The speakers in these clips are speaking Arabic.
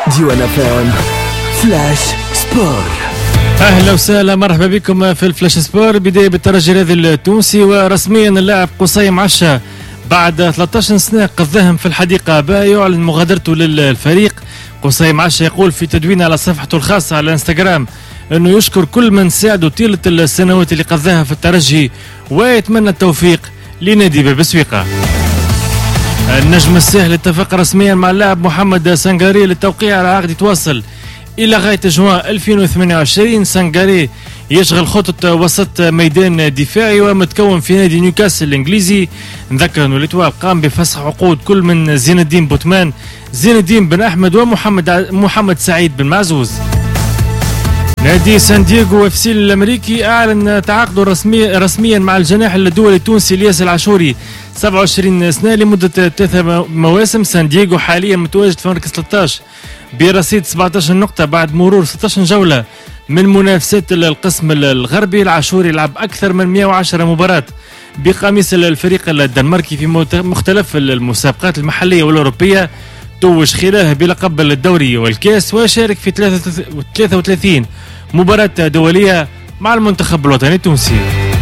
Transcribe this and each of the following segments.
ديوان فام فلاش سبور. اهلا وسهلا، مرحبا بكم في الفلاش سبور. بدايه بالترجي الرياضي التونسي، ورسميا اللاعب قصيم عشا بعد 13 سنه قضاهم في الحديقه باء يعلن مغادرته للفريق. قصيم عشا يقول في تدوين على صفحته الخاصه على الانستغرام انه يشكر كل من ساعده طيله السنوات اللي قضاها في الترجي ويتمنى التوفيق لنادي باب سويقه. النجم الساحلي اتفق رسميا مع اللاعب محمد سنغاري للتوقيع على عقد يتواصل الى غايه جوان 2028. سنغاري يشغل خطة وسط ميدان دفاعي ومتكون في نادي نيوكاسل الانجليزي. نذكر انه الاتوال قام بفسخ عقود كل من زين الدين بوتمان، زين الدين بن احمد ومحمد سعيد بن معزوز. نادي سان دييغو اف سي الامريكي اعلن تعاقده رسميا مع الجناح الدولي التونسي الياس العاشوري، 27 سنه لمده 3 مواسم. سان دييغو حاليا متواجد في مركز 13 برصيد 17 نقطه بعد مرور 16 جوله من منافسات القسم الغربي. العاشوري لعب اكثر من 110 مباراه بقميص الفريق الدنماركي في مختلف المسابقات المحليه والاوروبيه، توج خلاله بلقب الدوري والكاس وشارك في 33 مباراة دولية مع المنتخب الوطني التونسي.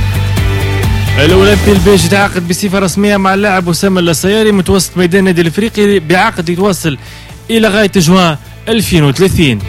الأولمبي البيج يتعاقد بصفة رسمية مع اللاعب أسامة السياري متوسط ميدان النادي الأفريقي بعقد يتواصل إلى غاية جوان 2030.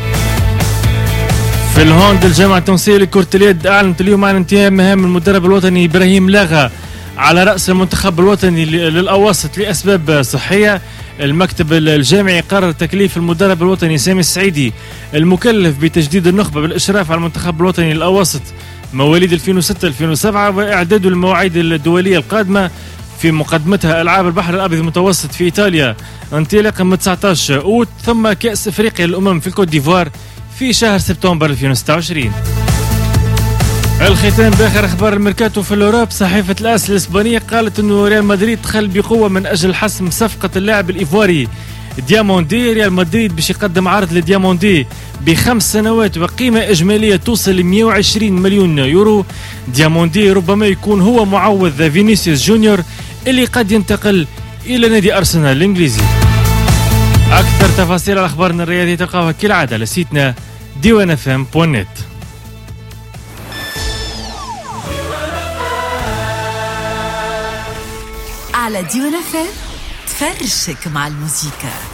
في الهوند الجامعة التونسية لكرة اليد أعلنت اليوم عن انتهاء مهام المدرب الوطني إبراهيم لاغا على رأس المنتخب الوطني للأواسط لأسباب صحية. المكتب الجامعي قرر تكليف المدرب الوطني سامي السعيدي المكلف بتجديد النخبة بالإشراف على المنتخب الوطني للأواسط مواليد 2006-2007 وإعداده للمواعيد الدولية القادمة، في مقدمتها ألعاب البحر الأبيض المتوسط في إيطاليا انطلاقا من 19 أوت، ثم كأس أفريقيا للأمم في الكوت ديفوار في شهر سبتمبر 2026. الختام باخر اخبار الميركاتو في الاوروب. صحيفه الاس الاسبانيه قالت انه ريال مدريد دخل بقوه من اجل حسم صفقه اللاعب الايفواري دياموندي. ريال مدريد باش يقدم عرض لدياموندي ب5 سنوات وقيمه اجماليه توصل ل 120 مليون يورو. دياموندي ربما يكون هو معوض فينيسيوس جونيور اللي قد ينتقل الى نادي ارسنال الانجليزي. اكثر تفاصيل على اخبارنا الرياضيه تلقاوها كالعاده على سيتنا diwanfm.net. على ديوان فام تفرشك مع الموسيقى.